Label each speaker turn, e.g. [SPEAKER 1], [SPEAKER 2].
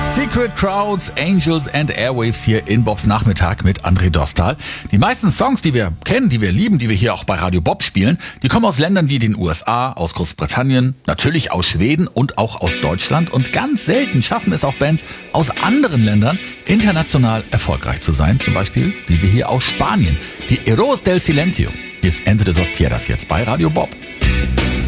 [SPEAKER 1] Secret Crowds, Angels and Airwaves hier in Bobs Nachmittag mit André Dostal. Die meisten Songs, die wir kennen, die wir lieben, die wir hier auch bei Radio Bob spielen, die kommen aus Ländern wie den USA, aus Großbritannien, natürlich aus Schweden und auch aus Deutschland. Und ganz selten schaffen es auch Bands aus anderen Ländern, international erfolgreich zu sein. Zum Beispiel diese hier aus Spanien, die Heroes del Silencio. Hier ist Entre dos Tierras jetzt bei Radio Bob.